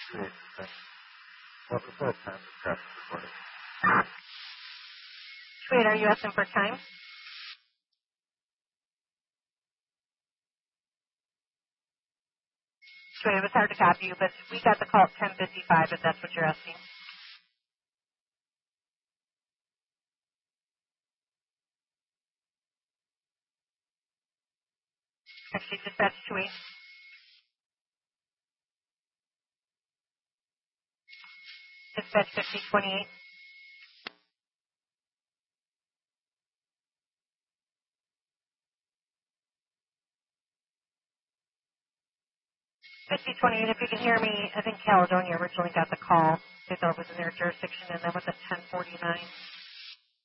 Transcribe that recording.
Wait, are you asking for time? Wait, it was hard to copy you, but we got the call at 10:55. If that's what you're asking. Actually, dispatch 28. Dispatch 5028. 5028. If you can hear me, I think Caledonia originally got the call. They thought it was in their jurisdiction, and then was at 10:49.